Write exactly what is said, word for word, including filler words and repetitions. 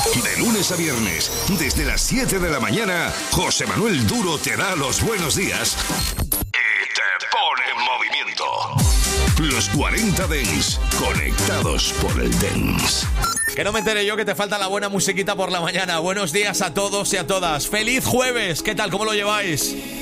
De lunes a viernes, desde las siete de la mañana, José Manuel Duro te da los buenos días y te pone en movimiento. Los cuarenta Dance, conectados por el Dance. Que no me entere yo que te falta la buena musiquita por la mañana. Buenos días a todos y a todas. ¡Feliz jueves! ¿Qué tal? ¿Cómo lo lleváis?